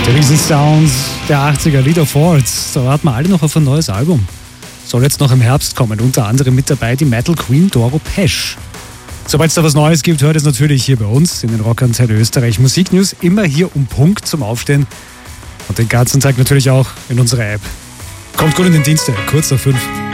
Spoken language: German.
Der Riesensound der 80er, Lita Ford, da warten wir alle noch auf ein neues Album. Soll jetzt noch im Herbst kommen, unter anderem mit dabei die Metal Queen Doro Pesch. Sobald es da was Neues gibt, hört es natürlich hier bei uns in den Rockantenne Österreich Musiknews, immer hier um Punkt zum Aufstehen und den ganzen Tag natürlich auch in unserer App. Kommt gut in den Dienstag, kurz nach 5.